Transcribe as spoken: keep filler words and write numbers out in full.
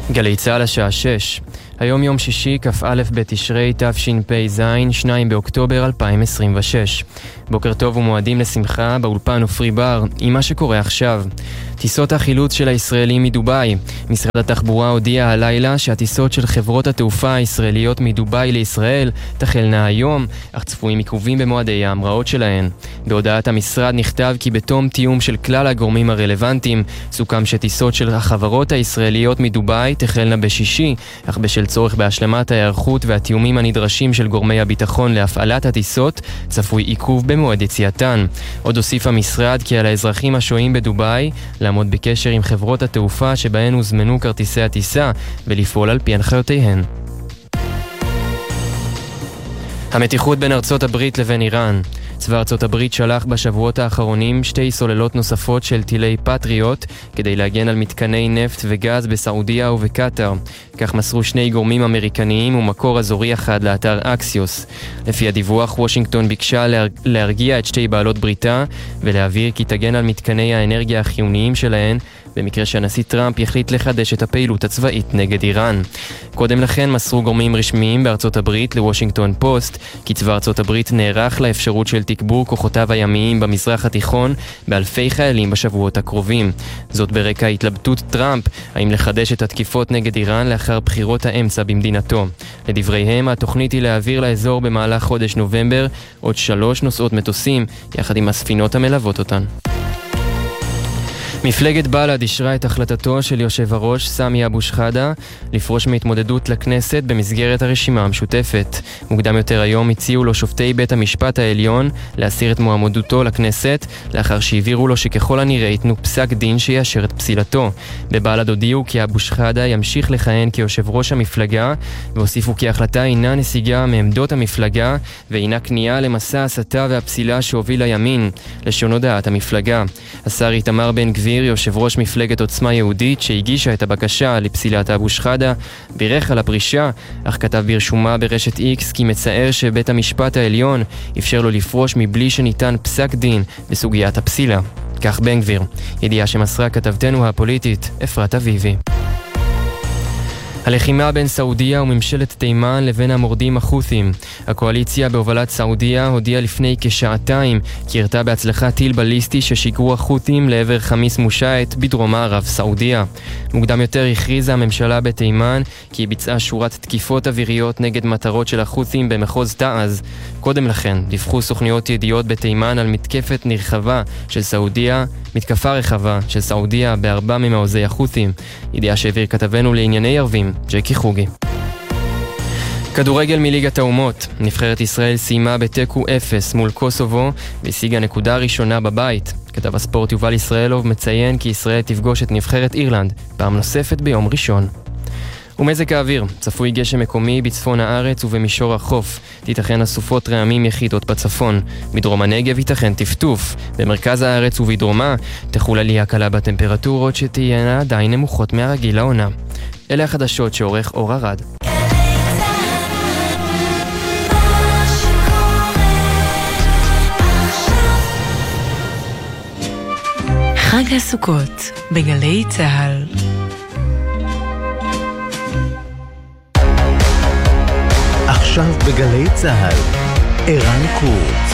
גלי צהל השעה שש. היום יום שישי, כ"א בתשרי תשפ"ז, שניים באוקטובר אלפיים עשרים ושש. בוקר טוב ומועדים לשמחה באולפן עופרי בר, עם מה שקורה עכשיו. טיסות החילוץ של הישראלים מדובאי. משרד התחבורה הודיע הלילה שהטיסות של חברות התעופה הישראליות מדובאי לישראל תחלנה היום, אך צפויים עיכובים במועדי ההמראות שלהן. בהודעת המשרד נכתב כי בתום תיאום של כלל הגורמים הרלוונטיים, סוכם שטיסות של החברות הישראליות מדובאי תחלנה בשישי, אך בשל צורך בהשלמת ההיערכות והתיאומים הנדרשים של גורמי הביטחון להפעלת הטיסות, צפוי עיכוב במועד יציאתן. עוד הוסיף המשרד כי על האזרחים השוהים בדובאי לעמוד בקשר עם חברות התעופה שבהן הוזמנו כרטיסי הטיסה ולפעול על פי הנחיותיהן. המתיחות בין ארצות הברית לבין איראן. צבא ארצות הברית שלח בשבועות האחרונים שתי סוללות נוספות של טילי פטריוט כדי להגן על מתקני נפט וגז בסעודיה ובקטר. כך מסרו שני גורמים אמריקניים ומקור אזורי אחד לאתר אקסיוס. לפי הדיווח, וושינגטון ביקשה להרגיע את שתי בעלות בריתה ולהבהיר כי תגן על מתקני האנרגיה החיוניים שלהן במקרה שהנשיא טראמפ יחליט לחדש את הפעילות הצבאית נגד איראן. קודם לכן מסרו גורמים רשמיים בארצות הברית לוושינגטון פוסט כי צבא ארצות הברית נערך לאפשרות של תגבור כוחותיו הימיים במזרח התיכון באלפי חיילים בשבועות הקרובים. זאת ברקע התלבטות טראמפ האם לחדש את התקיפות נגד איראן לאחר בחירות האמצע במדינתו. לדבריהם, התוכנית היא להעביר לאזור במהלך חודש נובמבר עוד שלוש נוסעות מטוסים יחד עם הספינות המלוות אותן. מפלגת בל"ד אישרה את החלטתו של יושב הראש סמי אבו שחאדה לפרוש מהתמודדות לכנסת במסגרת הרשימה המשותפת. מוקדם יותר היום הציעו לו שופטי בית המשפט העליון להסיר את מועמדותו לכנסת לאחר שהעבירו לו שככל הנראה ייתנו פסק דין שיאשר את פסילתו. בבל"ד הודיעו כי אבו שחאדה ימשיך לכהן כיושב ראש המפלגה והוסיפו כי ההחלטה אינה נסיגה מעמדות המפלגה ואינה כניעה למסע הסתה והפסילה שהוביל הימין, לשון הודעת המפלגה. השר איתמר בן גביר, יושב ראש מפלגת עוצמה יהודית שהגישה את הבקשה לפסילת אבו שחאדה, בירך על הפרישה, אך כתב ברשומה ברשת איקס כי מצער שבית המשפט העליון אפשר לו לפרוש מבלי שניתן פסק דין בסוגיית הפסילה. כך בן גביר, ידיעה שמסרה כתבתנו הפוליטית אפרת אביבי. הלחימה בין סעודיה וממשלת תימן לבין המורדים החות'ים. הקואליציה בהובלת סעודיה הודיעה לפני כשעתיים כי הרתה בהצלחה טיל בליסטי ששיגרו החות'ים לעבר חמיס מושייט בדרום מערב סעודיה. מוקדם יותר הכריזה הממשלה בתימן כי היא ביצעה שורת תקיפות אוויריות נגד מטרות של החות'ים במחוז תעז. קודם לכן דיווחו סוכניות ידיעות בתימן על מתקפת נרחבה של סעודיה, מתקפה רחבה של סעודיה בארבע ממעוזי החות'ים. ידיעה שהעביר כתבנו לענייני ערבים ג'קי חוגי. כדורגל מליגת האומות. נבחרת ישראל סיימה בתיקו אפס מול קוסובו והשיגה נקודה ראשונה בבית. כתב הספורט יובל ישראלוב מציין כי ישראל תפגוש את נבחרת אירלנד פעם נוספת ביום ראשון. ומזג האוויר, צפוי גשם מקומי בצפון הארץ ובמישור החוף. תיתכן אסופות רעמים יחידות בצפון. בדרום הנגב ייתכן טפטוף. במרכז הארץ ובדרומה תחול עלייה קלה בטמפרטורות שתהיינה עדיין נמוכות מהרגיל לעונה. אלה החדשות שעורך אור ארד. חג הסוכות בגלי צהל. עכשיו בגלי צהל, ערן קורץ.